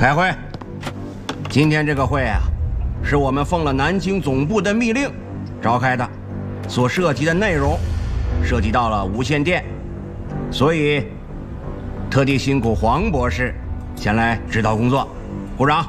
开会。今天这个会啊，是我们奉了南京总部的密令召开的，所涉及的内容涉及到了无线电，所以特地辛苦黄博士前来指导工作，鼓掌。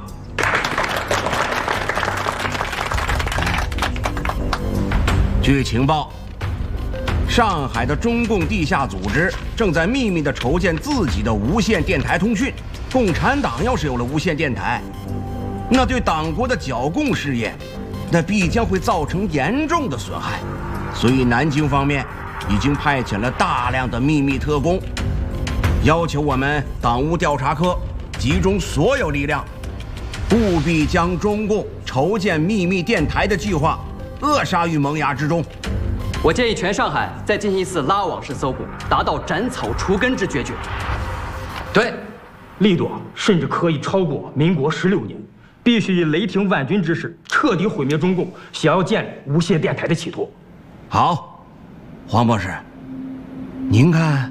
据情报，上海的中共地下组织正在秘密地筹建自己的无线电台通讯。共产党要是有了无线电台，那对党国的剿共事业，那必将会造成严重的损害。所以南京方面已经派遣了大量的秘密特工，要求我们党务调查科集中所有力量，务必将中共筹建秘密电台的计划扼杀于萌芽之中。 我建议全上海再进行一次拉网式搜捕，达到斩草除根之决绝。 对，力度甚至可以超过民国16年，必须以雷霆万钧之势彻底毁灭中共想要建立无线电台的企图。 好，黄博士，您看，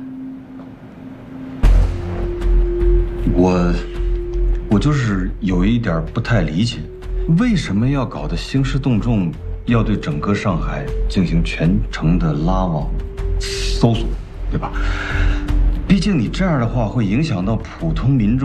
我就是有一点不太理解，为什么要搞得兴师动众，要对整个上海进行全程的拉网搜索，对吧？毕竟你这样的话会影响到普通民众。